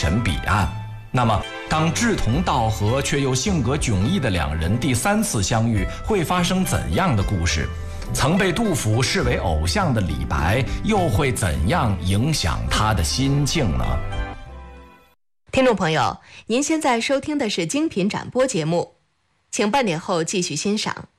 神彼岸。那么当志同道合却又性格迥异的两人第3次相遇，会发生怎样的故事？曾被杜甫视为偶像的李白又会怎样影响他的心境呢？ 听众朋友，您现在收听的是精品展播节目，请半点后继续欣赏。